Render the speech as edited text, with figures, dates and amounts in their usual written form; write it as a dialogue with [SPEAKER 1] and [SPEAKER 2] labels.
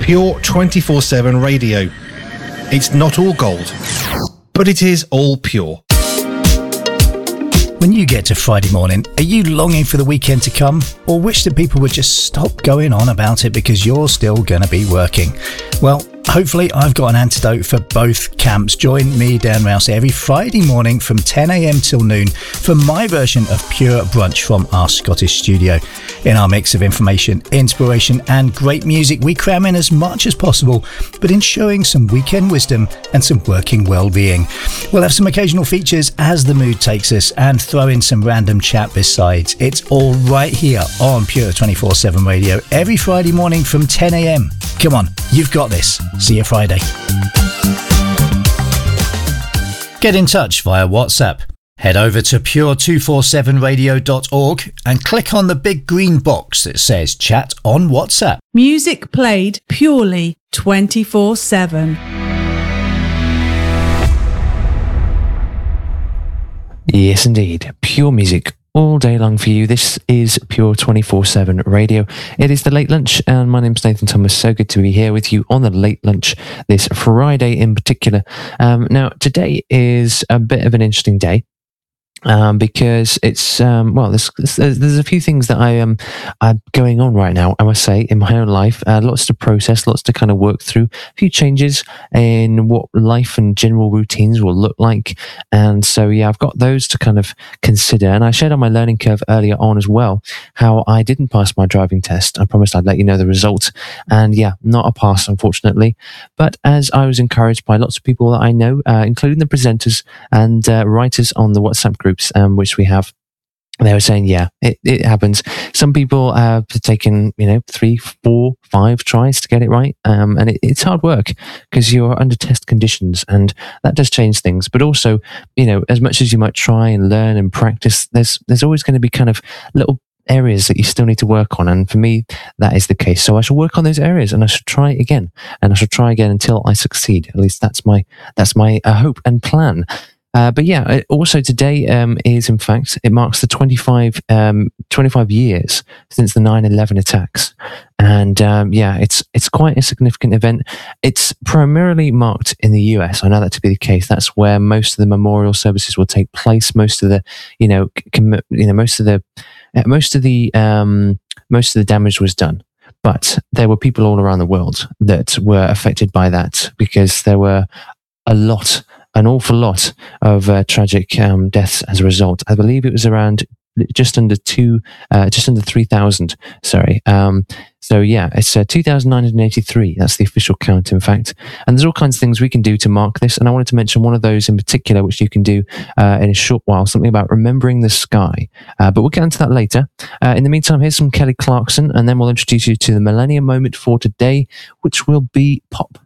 [SPEAKER 1] Pure 24/7 radio. It's not all gold, but it is all pure.
[SPEAKER 2] When you get to Friday morning, are you longing for the weekend to come, or wish that people would just stop going on about it because you're still going to be working? Well, hopefully I've got an antidote for both camps. Join me, Dan Rouse, every Friday morning from 10 a.m. till noon for my version of Pure Brunch from our Scottish studio. In our mix of information, inspiration and great music, we cram in as much as possible, but ensuring some weekend wisdom and some working well-being. We'll have some occasional features as the mood takes us and throw in some random chat besides. It's all right here on Pure 24/7 Radio every Friday morning from 10 a.m. Come on, you've got this. See you Friday. Get in touch via WhatsApp. Head over to pure247radio.org and click on the big green box that says Chat on WhatsApp.
[SPEAKER 3] Music played purely 24/7.
[SPEAKER 4] Yes, indeed. Pure music all day long for you. This is Pure 24/7 Radio. It is the Late Lunch, and my name's Nathan Thomas. So good to be here with you on the Late Lunch this Friday in particular. Now, today is a bit of an interesting day. Because it's there's a few things that are going on right now, I must say, in my own life. Lots to process, lots to kind of work through, a few changes in what life and general routines will look like. And so, yeah, I've got those to kind of consider. And I shared on my learning curve earlier on as well how I didn't pass my driving test. I promised I'd let you know the result. And yeah, not a pass, unfortunately. But as I was encouraged by lots of people that I know, including the presenters and writers on the WhatsApp groups, which we have, they were saying, yeah, it happens. Some people have taken, 3, 4, 5 tries to get it right. And it's hard work because you're under test conditions, and that does change things. But also, as much as you might try and learn and practice, there's always going to be kind of little areas that you still need to work on. And for me, that is the case. So I shall work on those areas, and I shall try again, and I shall try again until I succeed. At least that's my hope and plan. But yeah, also today is, in fact, it marks the 25 years since the 9/11 attacks. And yeah, it's quite a significant event. It's primarily marked in the US. I know that to be the case. That's where most of the memorial services will take place. Most of the, most of the damage was done. But there were people all around the world that were affected by that, because there were an awful lot of tragic deaths as a result. I believe it was around just under 3,000. Sorry. So yeah, it's 2,983. That's the official count, in fact. And there's all kinds of things we can do to mark this. And I wanted to mention one of those in particular, which you can do in a short while, something about remembering the sky. But we'll get into that later. In the meantime, here's some Kelly Clarkson, and then we'll introduce you to the Millennium Moment for today, which will be pop.